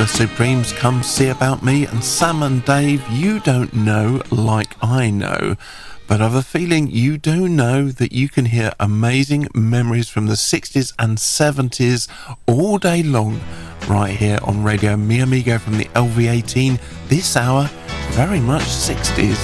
the Supremes, Come See About Me, and Sam and Dave, You Don't Know Like I Know. But I've a feeling you do know that you can hear amazing memories from the 60s and 70s all day long right here on Radio Mi Amigo from the LV18. This hour, very much 60s.